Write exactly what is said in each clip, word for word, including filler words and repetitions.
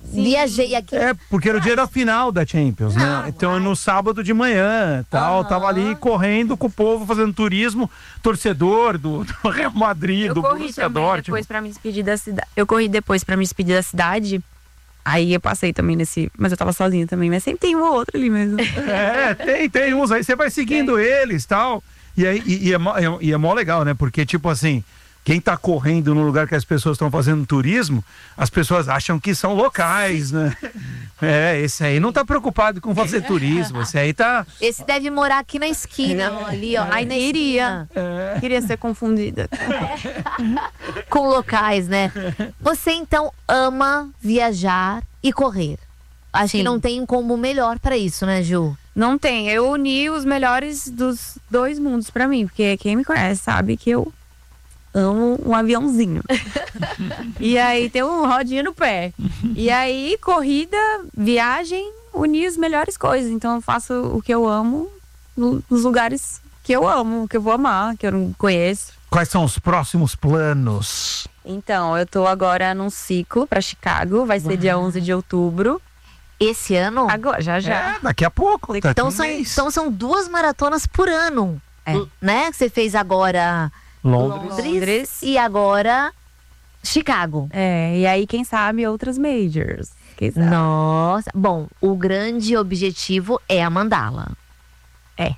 viajei aqui. É, porque era o dia da final da Champions, né? Não, Então ai. no sábado de manhã, tal, Aham. tava ali correndo com o povo, fazendo turismo, torcedor do, do Real Madrid, Eu do corri Borussia também Dortmund. depois pra me despedir da cidade. Eu corri depois pra me despedir da cidade. Aí eu passei também nesse... Mas eu tava sozinha também, mas sempre tem um ou outro ali mesmo. É, tem, tem uns aí, você vai seguindo eles, tal. E aí, e, e é, mó- é, e é mó legal, né? Porque, tipo assim, quem tá correndo no lugar que as pessoas estão fazendo turismo, as pessoas acham que são locais, né? É, esse aí não tá preocupado com fazer turismo, esse aí tá... Esse deve morar aqui na esquina, ó, ali, ó. Aí na Iria. esquina, Queria ser confundida. com locais, né? Você então ama viajar e correr. Acho que Sim. não tem como melhor pra isso, né, Ju? Não tem. Eu uni os melhores dos dois mundos pra mim. Porque quem me conhece sabe que eu amo um aviãozinho. E aí tem um rodinho no pé. E aí, corrida, viagem, unir as melhores coisas. Então eu faço o que eu amo no- nos lugares que eu amo, que eu vou amar, que eu não conheço. Quais são os próximos planos? Então, eu tô agora num ciclo pra Chicago. Vai ser dia onze de outubro. Esse ano? Agora, já já. É, daqui a pouco. daqui Então um são, mês. então são duas maratonas por ano, É. né? Que você fez agora Londres. Londres e agora Chicago. É, e aí, quem sabe, outras majors. Quem sabe? Nossa, bom, o grande objetivo é a mandala. É.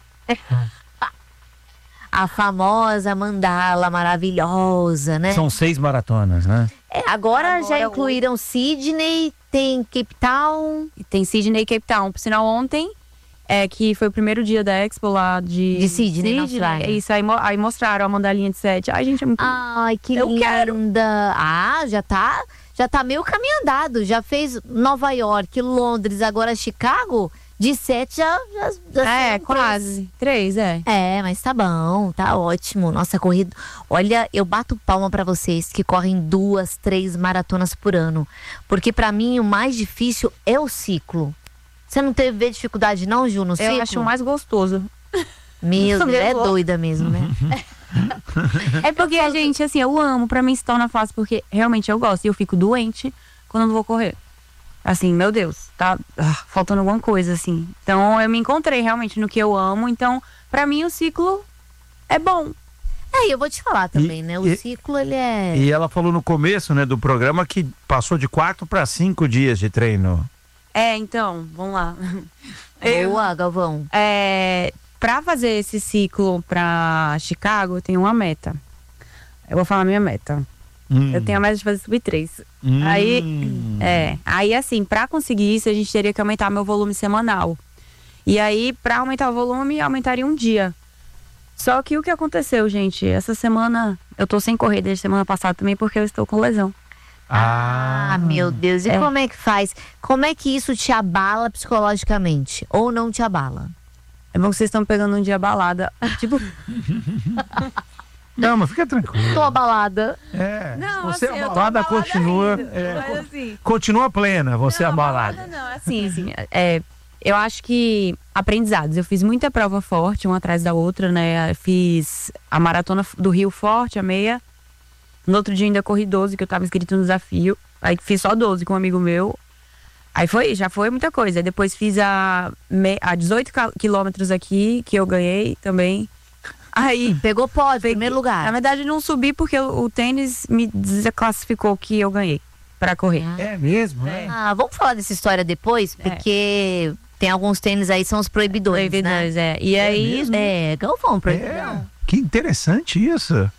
A famosa mandala maravilhosa, né? São seis maratonas, né? É, agora, Agora já é incluíram Sydney, tem Cape Town, E tem Sydney e Cape Town. Por sinal, ontem, é, que foi o primeiro dia da Expo lá de... De Sydney, na Austrália. É isso, aí, mo- aí mostraram a mandalinha de sete. Ai, gente, é muito... Ai, que Eu linda. quero. Ah, já tá, já tá meio caminho andado. Já fez Nova York, Londres, agora Chicago. De sete já, já, já é, são quase. Três, é. É, mas tá bom, tá ótimo. Nossa, corrida. Olha, eu bato palma pra vocês que correm duas, três maratonas por ano. Porque pra mim o mais difícil é o ciclo. Você não teve dificuldade não, Ju, no ciclo? Eu acho mais gostoso. Meu Deus, é Levou. doida mesmo, né? É porque, gente, assim, eu amo. Pra mim se torna fácil porque realmente eu gosto. E eu fico doente quando eu não vou correr. Assim, meu Deus, tá ah, faltando alguma coisa, assim. Então, eu me encontrei realmente no que eu amo. Então, pra mim, o ciclo é bom. É, e eu vou te falar também, E- né? O e- ciclo, ele é... E ela falou no começo, né, do programa que passou de quatro para cinco dias de treino. É, então, vamos lá. Eu, Boa, Galvão. é, pra fazer esse ciclo pra Chicago, eu tenho uma meta. Eu vou falar a minha meta. Hum. Eu tenho a meta de fazer sub três. Hum. Aí, é, aí assim, pra conseguir isso, a gente teria que aumentar meu volume semanal. E aí, pra aumentar o volume, aumentaria um dia. Só que o que aconteceu, gente? Essa semana, eu tô sem correr desde semana passada também, porque eu estou com lesão. Ah, meu Deus. E É. como é que faz? Como é que isso te abala psicologicamente? Ou não te abala? É bom que vocês estão pegando um dia balada. Tipo, Não, mas fica tranquilo. Tô abalada. É, não, você assim, eu tô abalada abalada continua, ainda, é, mas co- assim, continua plena, você não, abalada. Não, assim, assim, é, eu acho que aprendizados. Eu fiz muita prova forte, uma atrás da outra, né? Eu fiz a maratona do Rio Forte, a meia. No outro dia ainda corri doze, que eu tava inscrito no desafio. Aí fiz só doze com um amigo meu. Aí foi, já foi muita coisa. Aí depois fiz a, me, a dezoito ca- quilômetros aqui, que eu ganhei também. Aí, Pegou pódio, Peguei. primeiro na lugar. verdade, não subi porque o, o tênis me desclassificou que eu ganhei pra correr. É mesmo, né? Ah, vamos falar dessa história depois, porque tem alguns tênis aí, são os proibidores, Proibidores, né? é. E aí, mesmo? É, Galvão, É, proibidão. que interessante isso.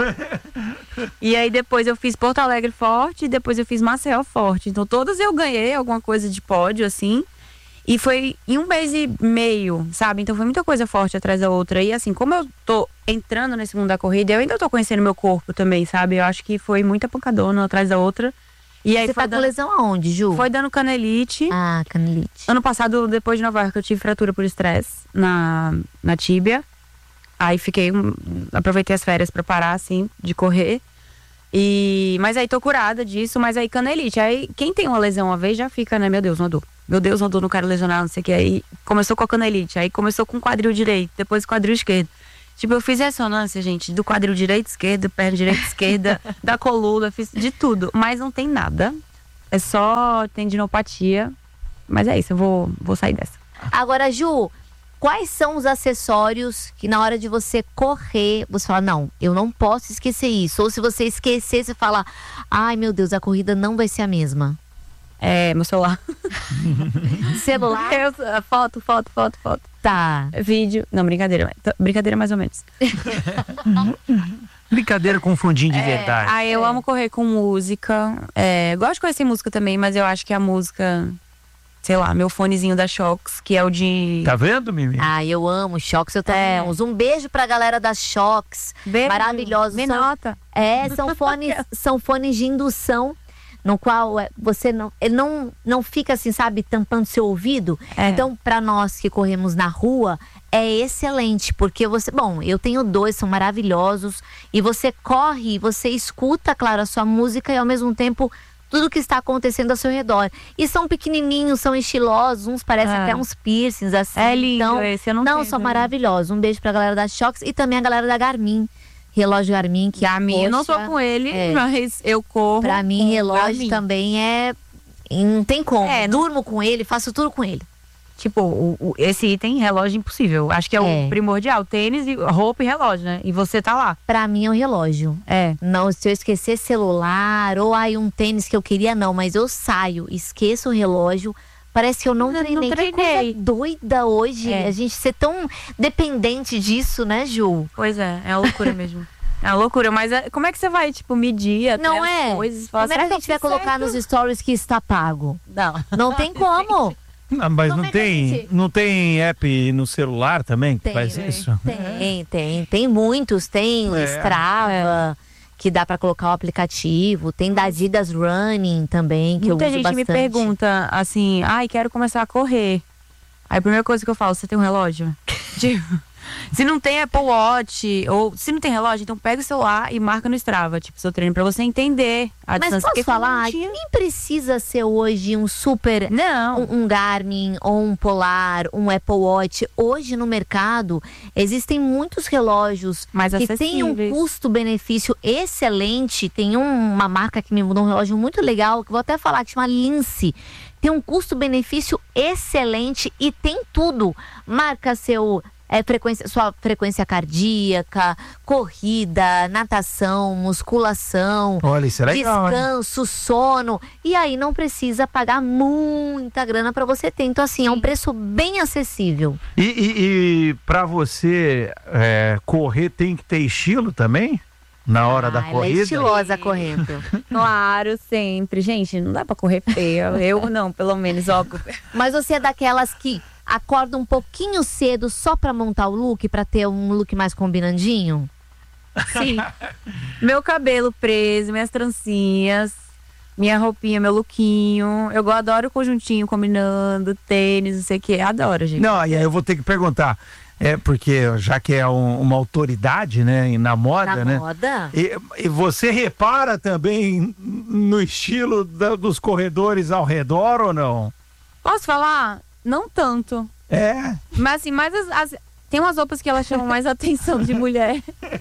e aí depois eu fiz Porto Alegre forte e depois eu fiz Maceió forte. Então todas eu ganhei alguma coisa de pódio, assim. E foi em um mês e meio, sabe? Então foi muita coisa forte atrás da outra. E assim, como eu tô entrando nesse mundo da corrida, eu ainda tô conhecendo meu corpo também, sabe? Eu acho que foi muita pancadona atrás da outra. E aí Você foi, tá com dando, lesão aonde, Ju? foi dando canelite. Ah, canelite. Ano passado, depois de Nova York, eu tive fratura por estresse na, na tíbia. Aí fiquei, um, aproveitei as férias pra parar, assim, de correr. E, mas aí tô curada disso, mas aí canelite. Aí quem tem uma lesão uma vez já fica, né? Meu Deus, uma dor. Meu Deus, uma dor, não quero lesionar, não sei o que. Aí começou com a canelite, aí começou com o quadril direito, depois o quadril esquerdo. Tipo, eu fiz ressonância, gente, do quadril direito, esquerdo, perna direita, esquerda, da coluna, fiz de tudo. Mas não tem nada. é só tendinopatia. Mas é isso, eu vou, vou sair dessa. Agora, Ju, quais são os acessórios que na hora de você correr, você fala, não, eu não posso esquecer isso. Ou se você esquecer, você fala, ai meu Deus, a corrida não vai ser a mesma. É, meu celular. Celular? Eu, foto, foto, foto, foto. Tá. Vídeo. Não, brincadeira. Brincadeira mais ou menos. Brincadeira com fundinho de É, verdade. aí eu amo correr com música. É, gosto de conhecer música também, mas eu acho que a música, sei lá, meu fonezinho da Shox, que é o de. Tá vendo, Mimi? Ah, eu amo Shox, eu tenho uns. Um beijo pra galera das Shox. Beijo. Maravilhosos. Me São- nota. É, são fones, são fones de indução, no qual é, você não, ele não, não fica assim, sabe, tampando seu ouvido. É. Então, para nós que corremos na rua, é excelente, porque você, bom, eu tenho dois, são maravilhosos, e você corre, você escuta, claro, a sua música e ao mesmo tempo tudo que está acontecendo ao seu redor. E são pequenininhos, são estilosos, uns parecem É. até uns piercings assim. É lindo então, esse, eu não Não, tenho são também. maravilhosos. Um beijo pra galera da Shox e também a galera da Garmin. Relógio Garmin, que Garmin, eu não tô poxa, com ele, é. mas eu corro. Pra mim, com relógio Garmin. também é. Não tem como. É, não- Durmo com ele, faço tudo com ele. Tipo, o, o- esse item, relógio impossível. Acho que é, É. o primordial. Tênis, e roupa e relógio, né? E você tá lá. Pra mim é o relógio. É. Não, se eu esquecer celular ou aí um tênis que eu queria, não, mas eu saio, esqueço o relógio. Parece que eu não Não, treinei. não Que treinei. coisa doida hoje. É. A gente ser tão dependente disso, né, Ju? Pois é, é uma loucura mesmo. É uma loucura, mas é- como é que você vai, tipo, medir até Não as é? coisas? Falar, Como é que será a gente vai eu fiz colocar certo? nos stories que está pago? Não. Não tem como. Não, mas Como não é que a tem, gente- não tem app no celular também que Tem, faz tem. isso? Tem, tem. Tem muitos. Tem É. Strava, que dá pra colocar o aplicativo. Tem da Adidas Running também, que Muita eu uso gente bastante. me pergunta assim, ai, quero começar a correr. Aí a primeira coisa que eu falo, você tem um relógio? Tipo, se não tem Apple Watch, ou se não tem relógio, então pega o celular e marca no Strava, tipo, seu treino, pra você entender a Mas distância. posso Porque falar? não tinha- Nem precisa ser hoje um super... Não. Um, um Garmin, ou um Polar, um Apple Watch. Hoje no mercado existem muitos relógios Mais que têm um acessíveis. custo-benefício excelente. Tem um- uma marca que me mudou um relógio muito legal, que vou até falar, que chama Lince. Tem um custo-benefício excelente e tem tudo. Marca seu é, frequência, sua frequência cardíaca, corrida, natação, musculação. Olha, isso é legal, hein? Descanso, sono. E aí não precisa pagar muita grana pra você ter. Então, assim, é um preço bem acessível. E, e, e pra você é, correr tem que ter estilo também? Na hora da Ah, ela é corrida? estilosa correndo. Claro, sempre. Gente, não dá pra correr feia. Eu não, pelo menos, ó. Mas você é daquelas que acorda um pouquinho cedo só pra montar o look, pra ter um look mais combinandinho? Sim. Meu cabelo preso, minhas trancinhas, minha roupinha, meu lookinho. Eu adoro o conjuntinho combinando, tênis, não sei o que. Adoro, gente. Não, e aí eu vou ter que perguntar. É porque, já que é um- uma autoridade, né, e na moda, Na né? moda? E, e você repara também no estilo da- dos corredores ao redor ou não? Posso falar? Não tanto. É. Mas assim, mais as, as- tem umas roupas que elas chamam mais atenção de mulher.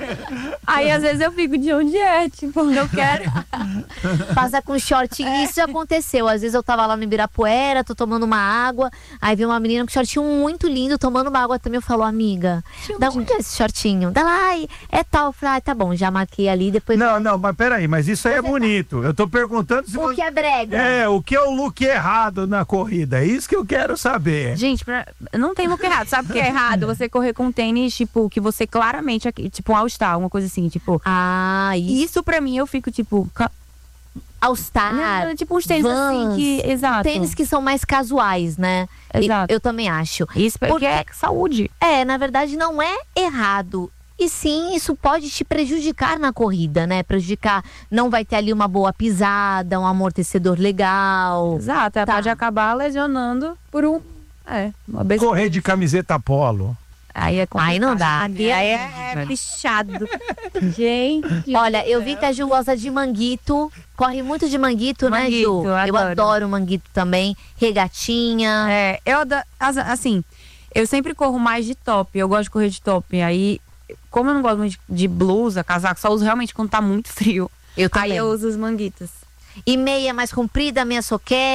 Aí às vezes eu fico de onde é, tipo, eu quero. Passa com shortinho. Isso já aconteceu. Às vezes eu tava lá no Ibirapuera, tô tomando uma água. Aí vi uma menina com shortinho muito lindo, tomando uma água também. Eu falo, amiga, da onde é esse shortinho? Da lá, ai, é tal. Eu falei, ah, tá bom, já marquei ali, depois. Não, não, mas peraí, mas isso aí é bonito. Eu tô perguntando se O você... que é brega? É, o que é o look errado na corrida? É isso que eu quero saber. Gente, pra- não tem look errado. Sabe o que é errado? Você correr com tênis, tipo, que você claramente, tipo um All-Star, uma coisa assim, tipo. Ah, isso. Isso pra mim eu fico, tipo. ca- All Star. Não, tipo uns tênis Vans, assim que. Exato. Tênis que são mais casuais, né? E- Exato. Eu também acho. Isso porque Porque- é saúde. É, na verdade não é errado. E sim, isso pode te prejudicar na corrida, né? Prejudicar, não vai ter ali uma boa pisada, um amortecedor legal. Exato. Tá. Pode acabar lesionando por um. É, uma besteira. Correr de camiseta polo. Aí é complicado. Aí não dá. Aí é, é pichado. Gente. Olha, eu vi que a Ju gosta de manguito. Corre muito de manguito, né, Ju? Manguito, Eu adoro. adoro manguito também. Regatinha. É, eu ado- as- assim, eu sempre corro mais de top. Eu gosto de correr de top. Aí, como eu não gosto muito de, de blusa, casaco, só uso realmente quando tá muito frio. Eu Aí também. eu uso os manguitos. e meia mais comprida, meia soquete.